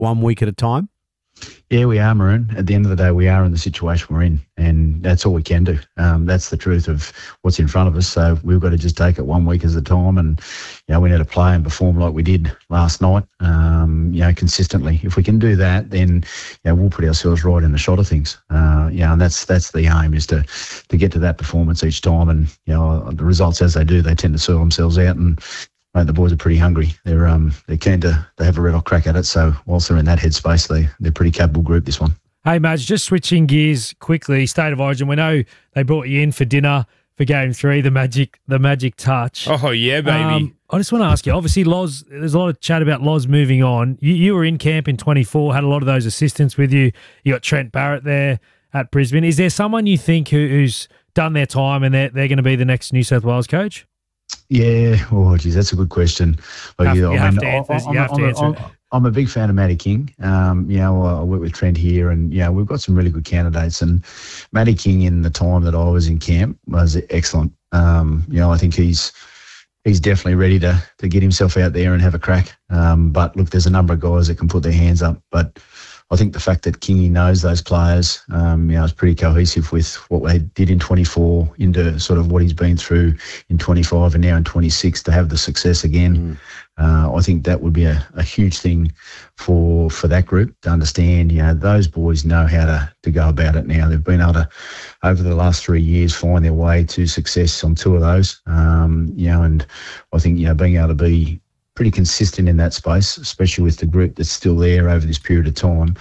1 week at a time? Yeah, we are, Maroon. At the end of the day, we are in the situation we're in, and that's all we can do. That's the truth of what's in front of us. So we've got to just take it 1 week at a time, and we need to play and perform like we did last night. Consistently. If we can do that, then we'll put ourselves right in the shot of things. And that's the aim, is to get to that performance each time. And the results as they do, they tend to sort themselves out. And mate, the boys are pretty hungry. They're keen to have a red hot crack at it. So whilst they're in that headspace, they're a pretty capable group, this one. Hey, Madge, just switching gears quickly, State of Origin. We know they brought you in for dinner for Game 3, the magic touch. Oh, yeah, baby. I just want to ask you, obviously, Loz, there's a lot of chat about Loz moving on. You were in camp in 24, had a lot of those assistants with you. You got Trent Barrett there at Brisbane. Is there someone you think who's done their time and they're going to be the next New South Wales coach? Yeah, geez, that's a good question. You have to answer it. I'm a big fan of Matty King. I work with Trent here, and we've got some really good candidates. And Matty King, in the time that I was in camp, was excellent. I think he's definitely ready to get himself out there and have a crack. But look, there's a number of guys that can put their hands up. But I think the fact that Kingy knows those players, is pretty cohesive with what they did in 24 into sort of what he's been through in 25 and now in 26 to have the success again. I think that would be a huge thing for that group to understand. Those boys know how to go about it now. They've been able to, over the last 3 years, find their way to success on 2 of those. And I think, being able to be pretty consistent in that space, especially with the group that's still there over this period of time.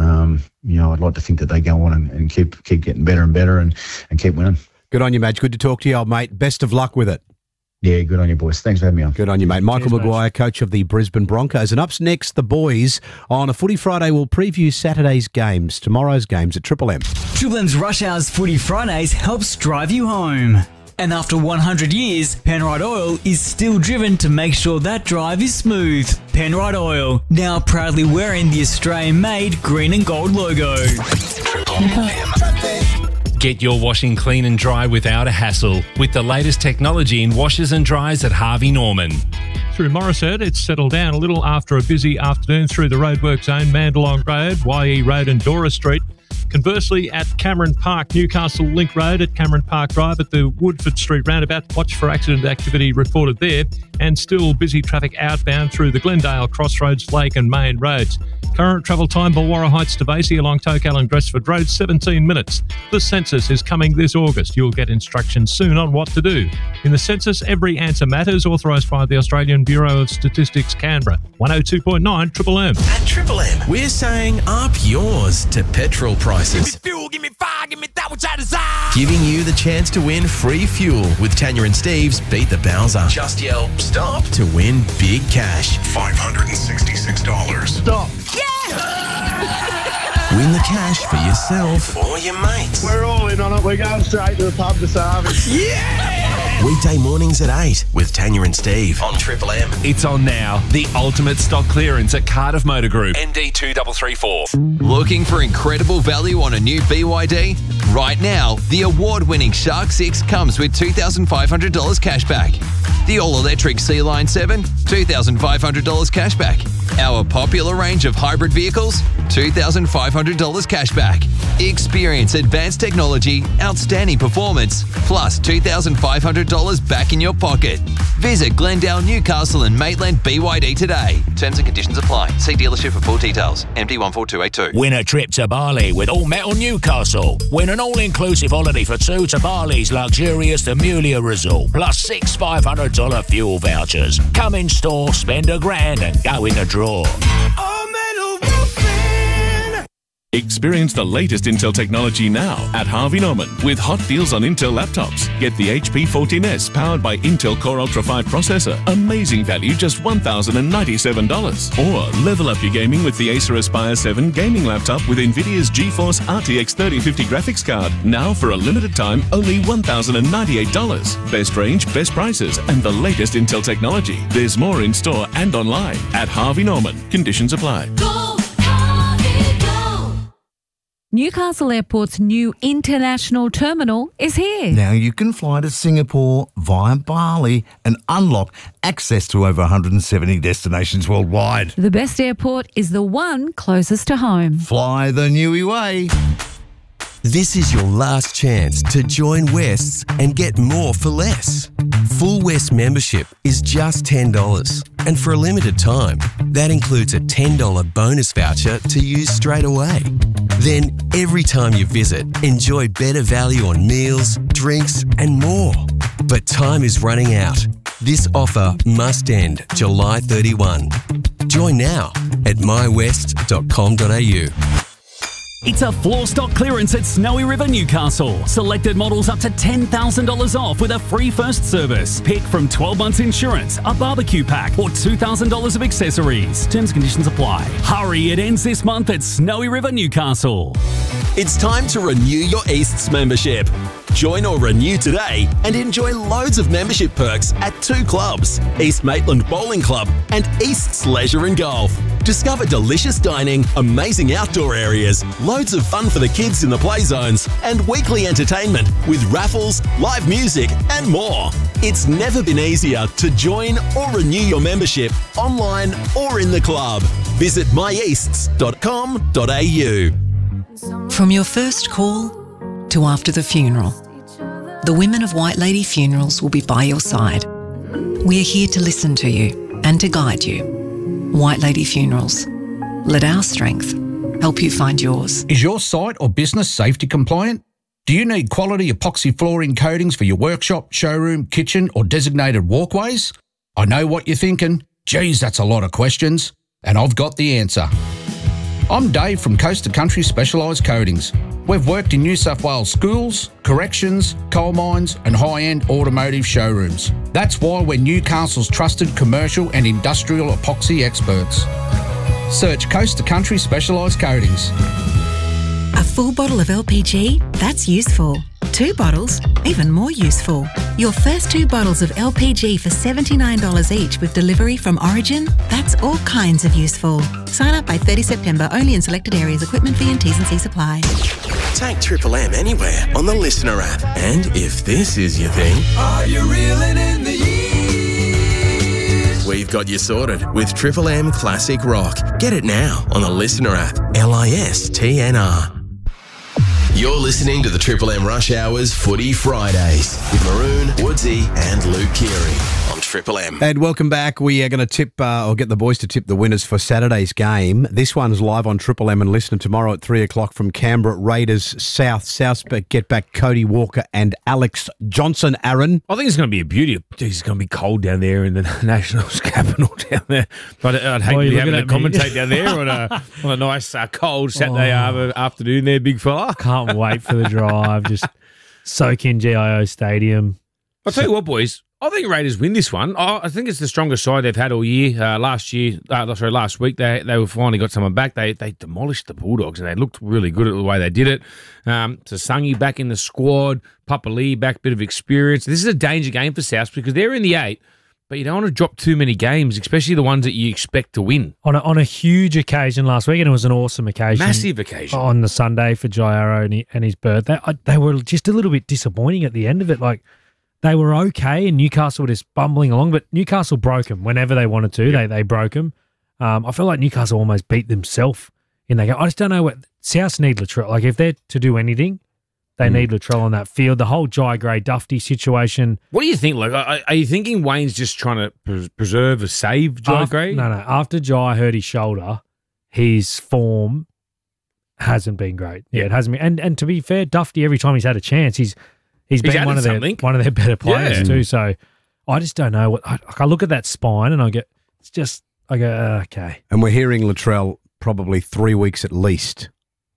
I'd like to think that they go on and keep getting better and better and keep winning. Good on you, Madge. Good to talk to you, old mate. Best of luck with it. Yeah, good on you, boys. Thanks for having me on. Good on you, mate. Michael Maguire, coach of the Brisbane Broncos. And up next, the boys on a Footy Friday will preview Saturday's games, tomorrow's games at Triple M. Triple M's Rush Hours Footy Fridays helps drive you home. And after 100 years, Penrite Oil is still driven to make sure that drive is smooth. Penrite Oil, now proudly wearing the Australian-made green and gold logo. Get your washing clean and dry without a hassle with the latest technology in washers and dryers at Harvey Norman. Through Morisset, it's settled down a little after a busy afternoon through the roadwork zone, Mandalong Road, YE Road and Dora Street. Conversely, at Cameron Park, Newcastle Link Road at Cameron Park Drive at the Woodford Street roundabout, watch for accident activity reported there, and still busy traffic outbound through the Glendale, Crossroads, Lake and Main roads. Current travel time, Bulwarra Heights to Basie along Tokal and Gresford Road, 17 minutes. The census is coming this August. You'll get instructions soon on what to do. In the census, every answer matters, authorised by the Australian Bureau of Statistics, Canberra. 102.9 Triple M. At Triple M, we're saying up yours to petrol prices. Give me fuel, give me fire, give me that which I desire. Giving you the chance to win free fuel with Tanya and Steve's Beat the Bowser. Just yell, stop, to win big cash. $566. Stop. Win the cash for yourself or your mates. We're all in on it. We're going straight to the pub this afternoon. Yeah! Weekday mornings at 8 with Tanya and Steve on Triple M. It's on now. The ultimate stock clearance at Cardiff Motor Group. MD2334. Looking for incredible value on a new BYD? Right now, the award-winning Shark 6 comes with $2,500 cashback. The all-electric Sea-Line 7, $2,500 cashback. Our popular range of hybrid vehicles, $2,500 cashback. Experience advanced technology, outstanding performance, plus $2,500 back in your pocket. Visit Glendale, Newcastle and Maitland BYD today. Terms and conditions apply. See dealership for full details. MD14282. Win a trip to Bali with All Metal Newcastle. Win an all-inclusive holiday for 2 to Bali's luxurious Amelia Resort, plus 6 $500 fuel vouchers. Come in store, spend $1,000 and go in the draw. Experience the latest Intel technology now at Harvey Norman with hot deals on Intel laptops. Get the HP 14S powered by Intel Core Ultra 5 processor. Amazing value, just $1,097. Or level up your gaming with the Acer Aspire 7 gaming laptop with NVIDIA's GeForce RTX 3050 graphics card. Now for a limited time, only $1,098. Best range, best prices, and the latest Intel technology. There's more in store and online. At Harvey Norman. Conditions apply. Newcastle Airport's new international terminal is here. Now you can fly to Singapore via Bali and unlock access to over 170 destinations worldwide. The best airport is the one closest to home. Fly the Newy way. This is your last chance to join Wests and get more for less. Full West membership is just $10, and for a limited time, that includes a $10 bonus voucher to use straight away. Then, every time you visit, enjoy better value on meals, drinks, and more. But time is running out. This offer must end July 31. Join now at mywest.com.au. It's a floor stock clearance at Snowy River, Newcastle. Selected models up to $10,000 off with a free first service. Pick from 12 months insurance, a barbecue pack, or $2,000 of accessories. Terms and conditions apply. Hurry, it ends this month at Snowy River, Newcastle. It's time to renew your Easts membership. Join or renew today and enjoy loads of membership perks at 2 clubs, East Maitland Bowling Club and Easts Leisure and Golf. Discover delicious dining, amazing outdoor areas, loads of fun for the kids in the play zones, and weekly entertainment with raffles, live music, and more. It's never been easier to join or renew your membership online or in the club. Visit myeasts.com.au. From your first call to after the funeral, the women of White Lady Funerals will be by your side. We are here to listen to you and to guide you. White Lady Funerals. Let our strength help you find yours. Is your site or business safety compliant? Do you need quality epoxy flooring coatings for your workshop, showroom, kitchen or designated walkways? I know what you're thinking. Geez, that's a lot of questions. And I've got the answer. I'm Dave from Coast to Country Specialised Coatings. We've worked in New South Wales schools, corrections, coal mines and high-end automotive showrooms. That's why we're Newcastle's trusted commercial and industrial epoxy experts. Search Coast to Country Specialised Coatings. A full bottle of LPG? That's useful. 2 bottles? Even more useful. Your first 2 bottles of LPG for $79 each with delivery from Origin? That's all kinds of useful. Sign up by 30 September only in selected areas. Equipment fee and T's and C's apply. Take Triple M anywhere on the Listener app. And if this is your thing, Are you reeling in the years? we've got you sorted with Triple M Classic Rock. Get it now on the Listener app. LISTNR. You're listening to the Triple M Rush Hours Footy Fridays with Maroon, Woodsy and Luke Keary on Triple M. And welcome back. We are going to tip, or get the boys to tip the winners for Saturday's game. This one's live on Triple M and listen tomorrow at 3 o'clock from Canberra. Raiders South get back Cody Walker and Alex Johnson. Aaron? I think it's going to be a beauty. Geez, it's going to be cold down there in the Nationals capital down there. But I'd hate to be having to commentate down there on a nice cold Saturday afternoon there, big fella. Can't wait for the drive. Just soak in GIO Stadium. I'll tell you what, boys. I think Raiders win this one. I think it's the strongest side they've had all year. Last week, they finally got someone back. They demolished the Bulldogs, and they looked really good at the way they did it. Tasangi back in the squad. Papali'i back, bit of experience. This is a danger game for South because they're in the 8, but you don't want to drop too many games, especially the ones that you expect to win. On a huge occasion last week, and it was an awesome occasion. Massive occasion. On the Sunday for Jairo and his birthday. They were just a little bit disappointing at the end of it. Like, they were okay, and Newcastle were just bumbling along, but Newcastle broke them whenever they wanted to. Yep. They broke them. I feel like Newcastle almost beat themselves in that game. I just don't know what South need Latrell. Like, if they're to do anything, they need Latrell on that field. The whole Jai Gray Dufty situation. What do you think? Like, are you thinking Wayne's just trying to preserve or save Jai Gray? No. After Jai hurt his shoulder, his form hasn't been great. Yeah, it hasn't been. And to be fair, Dufty, every time he's had a chance, he's been one of their better players too. So I just don't know what I look at that spine and I go, okay. And we're hearing Latrell probably 3 weeks at least.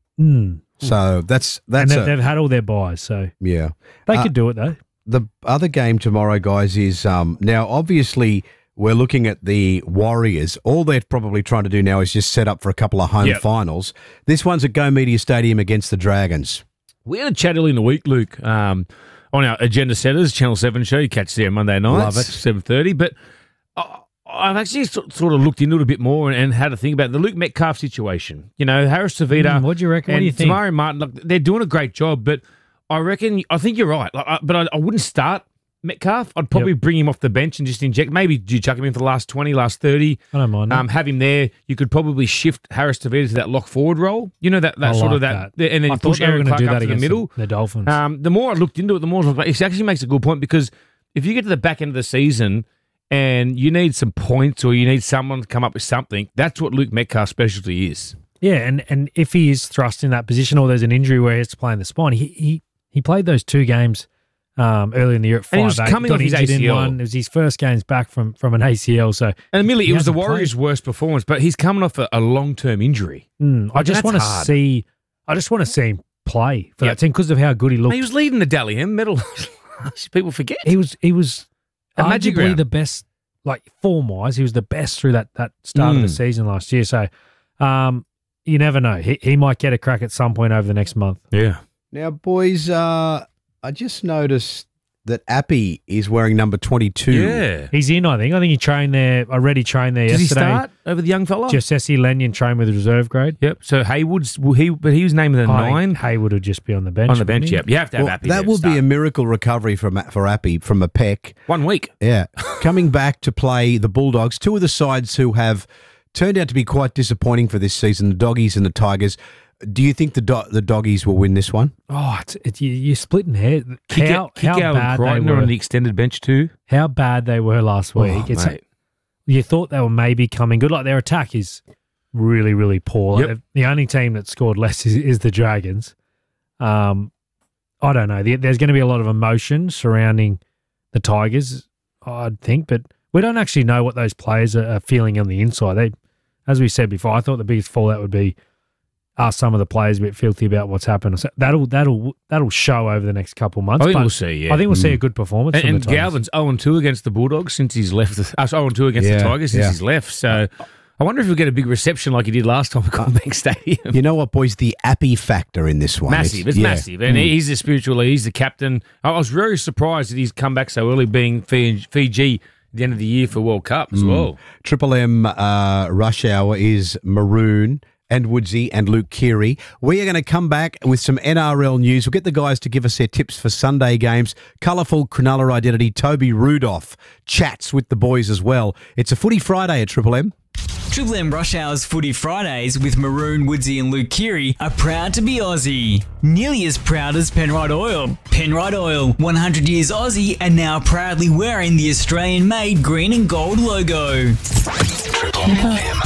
So that's and they've had all their buys, so yeah, they could do it though. The other game tomorrow, guys, is now obviously we're looking at the Warriors. All they're probably trying to do now is just set up for a couple of home finals. This one's at Go Media Stadium against the Dragons. We had a chat early in the week, Luke, on our Agenda Setters, Channel 7 show. You catch there Monday nights, Love it. 7:30. But I've actually sort of looked into it a bit more and had to think about the Luke Metcalf situation. You know, Harris Tavita. What do you reckon? What do you think? Tamari Martin, look, they're doing a great job, but I think you're right. But I wouldn't start Metcalf. I'd probably bring him off the bench and just inject. Maybe do you chuck him in for the last 20, last 30? I don't mind. Have him there. You could probably shift Harris Tavita to that lock forward role. You know, that sort of that. And then push Aaron Clark up to the middle. The Dolphins. The more I looked into it, the more I was like, it actually makes a good point, because if you get to the back end of the season and you need some points or you need someone to come up with something, that's what Luke Metcalf's specialty is. Yeah, and if he is thrust in that position or there's an injury where he has to play in the spine, he played those 2 games early in the year at 5'8". And he was coming off his ACL. In one. It was his first games back from an ACL. So, and admittedly, it was the Warriors' worst performance, but he's coming off a long-term injury. I just want to see. I just want to see him play for that team because of how good he looked. He was leading the Dally M medal. People forget he was arguably round. the best, like form-wise. He was the best through that start of the season last year. So, you never know. He might get a crack at some point over the next month. Yeah. Now, boys, I just noticed that Appy is wearing number 22. Yeah. He's in, I think. I think he trained there, already trained there yesterday. Did he start over the young fella? Jesse Lenyon trained with reserve grade. Yep. So Haywood's, but he was named the 9. Haywood would just be on the bench. On the bench, yep. You have to have Appy. That will be a miracle recovery for Appy from a pec. 1 week. Yeah. Coming back to play the Bulldogs, 2 of the sides who have turned out to be quite disappointing for this season, the Doggies and the Tigers. Do you think the Doggies will win this one? Oh, you're splitting hairs. How bad they were on the extended bench too. How bad they were last week. You thought they were maybe coming good. Like their attack is really, really poor. Like the only team that scored less is the Dragons. I don't know. There's going to be a lot of emotion surrounding the Tigers, I'd think, but we don't actually know what those players are feeling on the inside. As we said before, I thought the biggest fallout would be some of the players a bit filthy about what's happened. So that'll show over the next couple of months. I think we'll see. Yeah, I think we'll see a good performance. And Galvin's 0-2 against the Bulldogs since he's left. 0-2 against the Tigers since he's left. So I wonder if he'll get a big reception like he did last time at Combank Stadium. You know what, boys? The Appy factor in this one. Massive. It's massive. And he's the spiritual leader. He's the captain. I was very surprised that he's come back so early, being Fiji at the end of the year for World Cup as well. Triple M Rush Hour is Maroon and Woodsy and Luke Keary. We are going to come back with some NRL news. We'll get the guys to give us their tips for Sunday games. Colourful Cronulla identity, Toby Rudolph, chats with the boys as well. It's a Footy Friday at Triple M. Triple M Rush Hour's Footy Fridays with Maroon, Woodsy and Luke Keary are proud to be Aussie. Nearly as proud as Penrite Oil. Penrite Oil, 100 years Aussie and now proudly wearing the Australian-made green and gold logo. Triple M.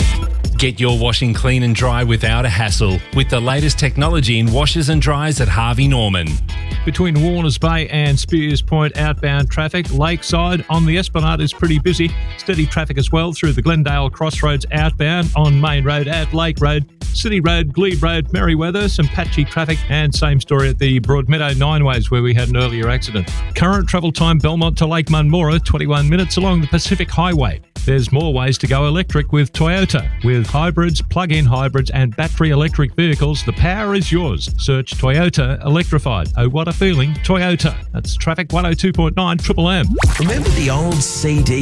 Get your washing clean and dry without a hassle with the latest technology in washers and dryers at Harvey Norman. Between Warners Bay and Spears Point outbound traffic, Lakeside on the Esplanade is pretty busy. Steady traffic as well through the Glendale Crossroads outbound on Main Road at Lake Road. City Road, Glebe Road, Merriweather, some patchy traffic, and same story at the Broadmeadow Nineways where we had an earlier accident. Current travel time Belmont to Lake Munmora, 21 minutes along the Pacific Highway. There's more ways to go electric with Toyota. With hybrids, plug-in hybrids and battery electric vehicles, the power is yours. Search Toyota Electrified. Oh, what a feeling. Toyota. That's Traffic 102.9 Triple M. Remember the old CD